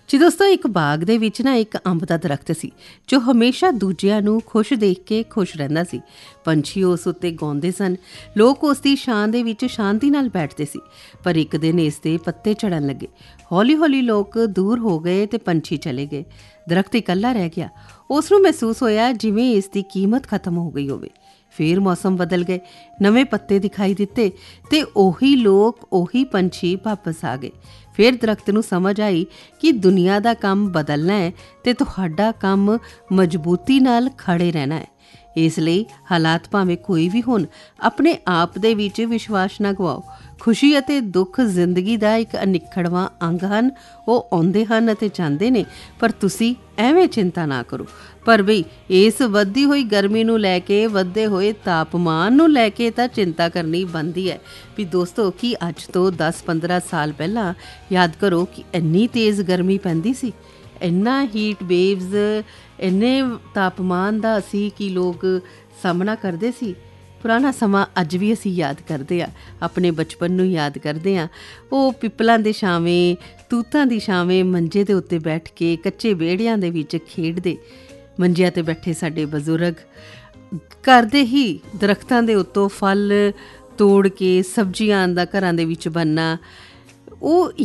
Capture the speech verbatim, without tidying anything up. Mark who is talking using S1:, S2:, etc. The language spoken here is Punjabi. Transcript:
S1: ਜੀ ਦੋਸਤੋ, ਇੱਕ ਬਾਗ ਦੇ ਵਿੱਚ ਨਾ ਇੱਕ ਅੰਬ ਦਾ ਦਰਖਤ ਸੀ ਜੋ ਹਮੇਸ਼ਾ ਦੂਜਿਆਂ ਨੂੰ ਖੁਸ਼ ਦੇਖ ਕੇ ਖੁਸ਼ ਰਹਿੰਦਾ ਸੀ। ਪੰਛੀ ਉਸ ਉੱਤੇ ਗਾਉਂਦੇ ਸਨ, ਲੋਕ ਉਸ ਦੀ ਛਾਂ ਦੇ ਵਿੱਚ ਸ਼ਾਂਤੀ ਨਾਲ ਬੈਠਦੇ ਸੀ। ਪਰ ਇੱਕ ਦਿਨ ਇਸ ਦੇ ਪੱਤੇ ਝੜਨ ਲੱਗੇ। ਹੌਲੀ ਹੌਲੀ ਲੋਕ ਦੂਰ ਹੋ ਗਏ ਤੇ ਪੰਛੀ ਚਲੇ ਗਏ। ਦਰਖਤ ਇਕੱਲਾ ਰਹਿ ਗਿਆ। ਉਸ ਨੂੰ ਮਹਿਸੂਸ ਹੋਇਆ ਜਿਵੇਂ ਇਸ ਦੀ ਕੀਮਤ ਖਤਮ ਹੋ ਗਈ ਹੋਵੇ। ਫਿਰ ਮੌਸਮ ਬਦਲ ਗਏ, ਨਵੇਂ ਪੱਤੇ ਦਿਖਾਈ ਦਿੱਤੇ ਤੇ ਉਹੀ ਲੋਕ, ਉਹੀ ਪੰਛੀ ਵਾਪਸ ਆ ਗਏ। ਫਿਰ ਦਰਖਤ ਨੂੰ ਸਮਝ ਆਈ ਕਿ ਦੁਨੀਆ ਦਾ ਕੰਮ ਬਦਲਣਾ ਹੈ ਤੇ ਤੁਹਾਡਾ ਕੰਮ ਮਜ਼ਬੂਤੀ ਨਾਲ ਖੜੇ ਰਹਿਣਾ ਹੈ। ਇਸ ਲਈ ਹਾਲਾਤ ਭਾਵੇਂ ਕੋਈ ਵੀ ਹੋਣ, ਆਪਣੇ ਆਪ ਦੇ ਵਿੱਚ ਵਿਸ਼ਵਾਸ ਨਾ ਗਵਾਓ। ਖੁਸ਼ੀ ਅਤੇ ਦੁੱਖ ਜ਼ਿੰਦਗੀ ਦਾ ਇੱਕ ਅਨਿੱਖੜਵਾਂ ਅੰਗ ਹਨ। ਉਹ ਆਉਂਦੇ ਹਨ ਅਤੇ ਜਾਂਦੇ ਨੇ, ਪਰ ਤੁਸੀਂ ਐਵੇਂ ਚਿੰਤਾ ਨਾ ਕਰੋ। ਪਰ ਬਈ ਇਸ ਵੱਧਦੀ ਹੋਈ ਗਰਮੀ ਨੂੰ ਲੈ ਕੇ, ਵੱਧਦੇ ਹੋਏ ਤਾਪਮਾਨ ਨੂੰ ਲੈ ਕੇ ਤਾਂ ਚਿੰਤਾ ਕਰਨੀ ਬਣਦੀ ਹੈ। ਵੀ ਦੋਸਤੋ, ਕਿ ਅੱਜ ਤੋਂ ਦਸ ਪੰਦਰਾਂ ਸਾਲ ਪਹਿਲਾਂ ਯਾਦ ਕਰੋ ਕਿ ਇੰਨੀ ਤੇਜ਼ ਗਰਮੀ ਪੈਂਦੀ ਸੀ, ਇੰਨਾ ਹੀਟ ਵੇਵਜ਼, ਇੰਨੇ ਤਾਪਮਾਨ ਦਾ ਅਸੀਂ ਕੀ ਲੋਕ ਸਾਹਮਣਾ ਕਰਦੇ ਸੀ। ਪੁਰਾਣਾ ਸਮਾਂ ਅੱਜ ਵੀ ਅਸੀਂ ਯਾਦ ਕਰਦੇ ਹਾਂ, ਆਪਣੇ ਬਚਪਨ ਨੂੰ ਯਾਦ ਕਰਦੇ ਹਾਂ। ਉਹ ਪਿੱਪਲਾਂ ਦੇ ਛਾਵੇਂ, ਤੂਤਾਂ ਦੀ ਛਾਵੇਂ ਮੰਜੇ ਦੇ ਉੱਤੇ ਬੈਠ ਕੇ ਕੱਚੇ ਵਿਹੜਿਆਂ ਦੇ ਵਿੱਚ ਖੇਡਦੇ, ਮੰਜਿਆਂ 'ਤੇ ਬੈਠੇ ਸਾਡੇ ਬਜ਼ੁਰਗ, ਘਰ ਦੇ ਹੀ ਦਰਖਤਾਂ ਦੇ ਉੱਤੋਂ ਫਲ ਤੋੜ ਕੇ ਸਬਜ਼ੀਆਂ ਦਾ ਘਰਾਂ ਦੇ ਵਿੱਚ ਬਣਨਾ। ਉਹ